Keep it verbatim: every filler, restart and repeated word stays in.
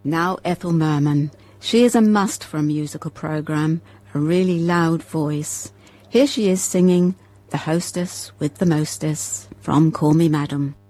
Now Ethel Merman. She is a must for a musical programme, a really loud voice. Here she is singing The Hostess with the Mostess from Call Me Madam.